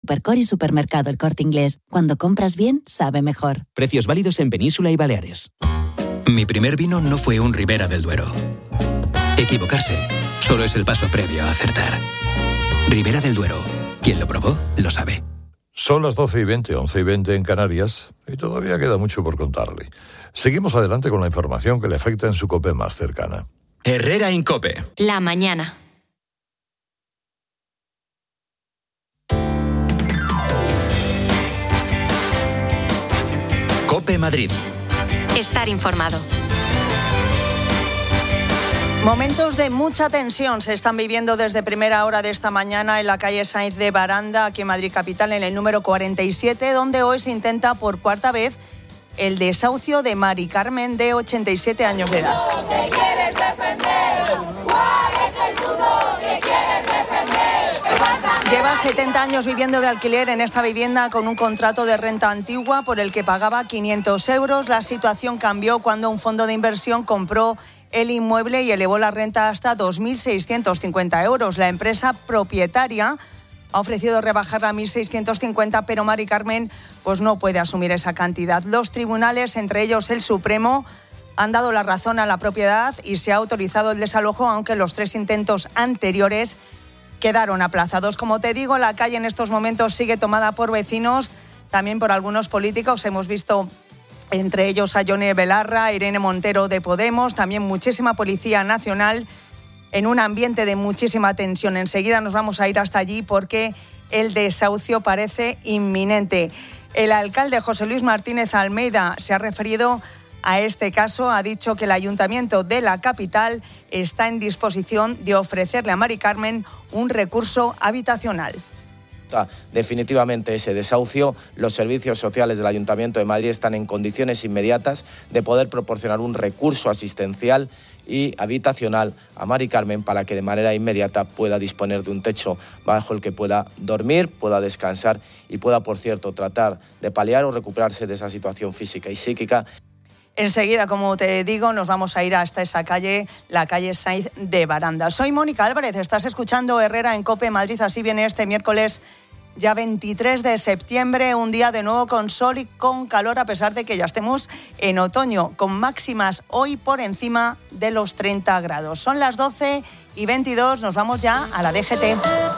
Supercore y Supermercado El Corte Inglés. Cuando compras bien, sabe mejor. Precios válidos en Península y Baleares. Mi primer vino no fue un Ribera del Duero. Equivocarse solo es el paso previo a acertar. Ribera del Duero. Quien lo probó, lo sabe. Son las 12:20, 11:20 en Canarias, y todavía queda mucho por contarle. Seguimos adelante con la información que le afecta en su COPE más cercana. Herrera Incope. La mañana. COPE Madrid. Estar informado. Momentos de mucha tensión se están viviendo desde primera hora de esta mañana en la calle Sainz de Baranda, aquí en Madrid capital, en el número 47, donde hoy se intenta por cuarta vez el desahucio de Mari Carmen, de 87 años de edad. ¿Qué quieres defender? ¿Cuál es el mundo que quieres defender? Lleva 70 años viviendo de alquiler en esta vivienda con un contrato de renta antigua por el que pagaba 500 euros. La situación cambió cuando un fondo de inversión compró el inmueble y elevó la renta hasta 2.650 euros. La empresa propietaria ha ofrecido rebajarla a 1.650, pero Mari Carmen pues no puede asumir esa cantidad. Los tribunales, entre ellos el Supremo, han dado la razón a la propiedad y se ha autorizado el desalojo, aunque los 3 intentos anteriores quedaron aplazados. Como te digo, la calle en estos momentos sigue tomada por vecinos, también por algunos políticos. Hemos visto entre ellos a Yone Belarra, Irene Montero de Podemos, también muchísima Policía Nacional, en un ambiente de muchísima tensión. Enseguida nos vamos a ir hasta allí porque el desahucio parece inminente. El alcalde José Luis Martínez Almeida se ha referido a este caso, ha dicho que el Ayuntamiento de la capital está en disposición de ofrecerle a Mari Carmen un recurso habitacional. Definitivamente ese desahucio, los servicios sociales del Ayuntamiento de Madrid están en condiciones inmediatas de poder proporcionar un recurso asistencial y habitacional a Mari Carmen para que de manera inmediata pueda disponer de un techo bajo el que pueda dormir, pueda descansar y pueda, por cierto, tratar de paliar o recuperarse de esa situación física y psíquica. Enseguida, como te digo, nos vamos a ir hasta esa calle, la calle Sainz de Baranda. Soy Mónica Álvarez, estás escuchando Herrera en COPE Madrid. Así viene este miércoles, ya 23 de septiembre, un día de nuevo con sol y con calor, a pesar de que ya estemos en otoño, con máximas hoy por encima de los 30 grados. Son las 12:22, nos vamos ya a la DGT.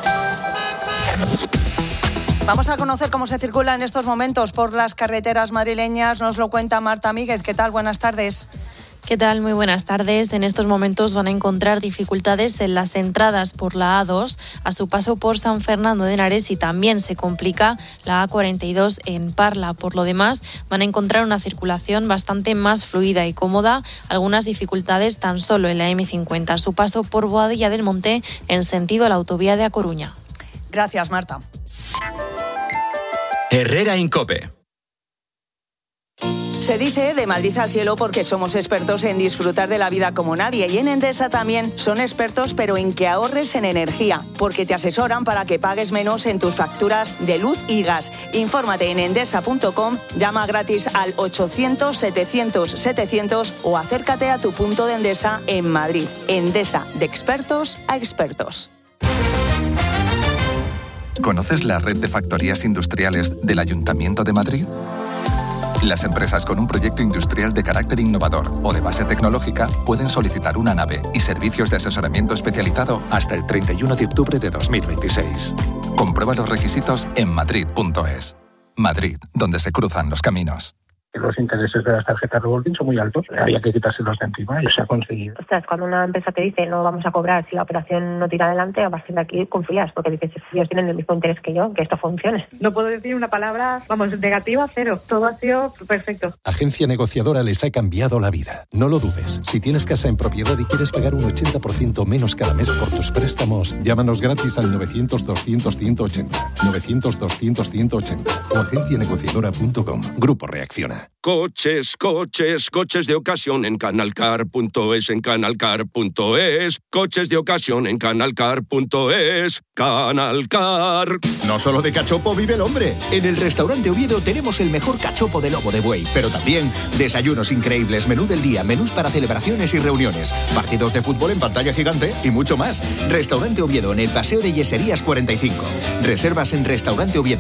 Vamos a conocer cómo se circula en estos momentos por las carreteras madrileñas. Nos lo cuenta Marta Míguez. ¿Qué tal? Buenas tardes. ¿Qué tal? Muy buenas tardes. En estos momentos van a encontrar dificultades en las entradas por la A2 a su paso por San Fernando de Henares, y también se complica la A42 en Parla. Por lo demás, van a encontrar una circulación bastante más fluida y cómoda. Algunas dificultades tan solo en la M50 a su paso por Boadilla del Monte en sentido a la autovía de A Coruña. Gracias, Marta. Herrera Incope. Se dice de Madrid al cielo porque somos expertos en disfrutar de la vida como nadie, y en Endesa también son expertos, pero en que ahorres en energía, porque te asesoran para que pagues menos en tus facturas de luz y gas. Infórmate en endesa.com, llama gratis al 800-700-700 o acércate a tu punto de Endesa en Madrid. Endesa, de expertos a expertos. ¿Conoces la red de factorías industriales del Ayuntamiento de Madrid? Las empresas con un proyecto industrial de carácter innovador o de base tecnológica pueden solicitar una nave y servicios de asesoramiento especializado hasta el 31 de octubre de 2026. Comprueba los requisitos en madrid.es. Madrid, donde se cruzan los caminos. Los intereses de las tarjetas revolving son muy altos, había que quitárselos de encima y se ha conseguido. Ostras, cuando una empresa te dice no vamos a cobrar si la operación no tira adelante, a partir de aquí confías, porque dices, ellos tienen el mismo interés que yo, que esto funcione. No puedo decir una palabra, negativa, cero. Todo ha sido perfecto. Agencia Negociadora les ha cambiado la vida. No lo dudes. Si tienes casa en propiedad y quieres pagar un 80% menos cada mes por tus préstamos, llámanos gratis al 900-200-180, 900-200-180 o agencianegociadora.com. Grupo Reacciona. Coches de ocasión en Canalcar.es, en Canalcar.es. Coches de ocasión en Canalcar.es. Canalcar. No solo de cachopo vive el hombre. En el restaurante Oviedo tenemos el mejor cachopo de lomo de buey, pero también desayunos increíbles, menú del día, menús para celebraciones y reuniones, partidos de fútbol en pantalla gigante y mucho más. Restaurante Oviedo en el Paseo de Yeserías 45. Reservas en Restaurante Oviedo